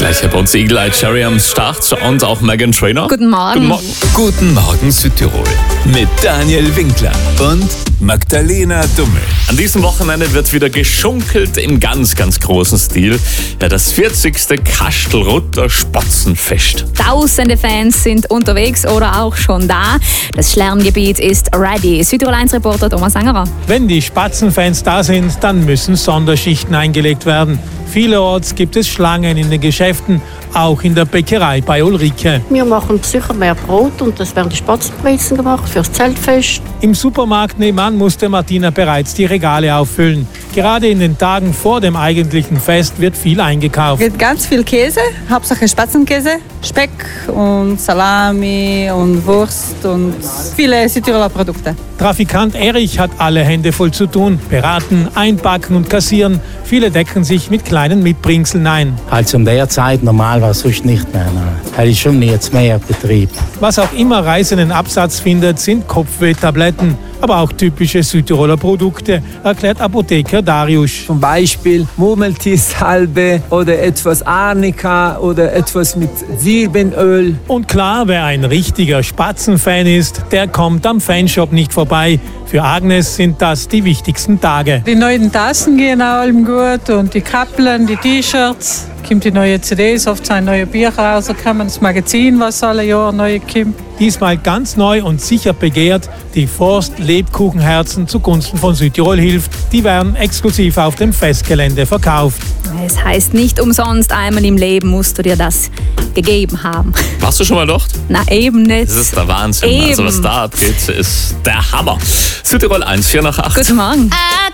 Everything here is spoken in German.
Gleich bei uns Eagle Eye Cherry am Start und auch Meghan Trainor. Guten Morgen. Guten Morgen Südtirol mit Daniel Winkler und Magdalena Dummel. An diesem Wochenende wird wieder geschunkelt im ganz, ganz großen Stil. Ja, das 40. Kastelruther Spatzenfest. Tausende Fans sind unterwegs oder auch schon da. Das Schlerngebiet ist ready. Südtirol 1 Reporter Thomas Angerer. Wenn die Spatzenfans da sind, dann müssen Sonderschichten eingelegt werden. Vielerorts gibt es Schlangen in den Geschäften, auch in der Bäckerei bei Ulrike. Wir machen sicher mehr Brot und das werden die Spatzenbrezen gemacht fürs Zeltfest. Im Supermarkt nebenan musste Martina bereits die Regale auffüllen. Gerade in den Tagen vor dem eigentlichen Fest wird viel eingekauft. Es gibt ganz viel Käse, Hauptsache Spatzenkäse, Speck und Salami und Wurst und viele Südtiroler Produkte. Trafikant Erich hat alle Hände voll zu tun. Beraten, einpacken und kassieren. Viele decken sich mit kleinen Mitbringseln ein. Also um der Zeit normal war es sonst nicht mehr. Das ist schon jetzt mehr Betrieb. Was auch immer reisenden Absatz findet, sind Kopfwehtabletten. Aber auch typische Südtiroler Produkte, erklärt Apotheker Darius. Zum Beispiel Murmeltiersalbe oder etwas Arnika oder etwas mit Silbenöl. Und klar, wer ein richtiger Spatzenfan ist, der kommt am Fanshop nicht vorbei. Für Agnes sind das die wichtigsten Tage. Die neuen Tassen gehen allem gut und die Kappeln, die T-Shirts. Kommt die neue CDs, oft sein neue Bücher raus, da kann man das Magazin, was alle Jahre neu kommt. Diesmal ganz neu und sicher begehrt, die Forst Lebkuchenherzen zugunsten von Südtirol hilft. Die werden exklusiv auf dem Festgelände verkauft. Es heißt nicht umsonst, einmal im Leben musst du dir das gegeben haben. Warst du schon mal dort? Na eben nicht. Das ist der Wahnsinn. Eben. Also was da abgeht, ist der Hammer. Südtirol 1, 4 nach 8. Guten Morgen.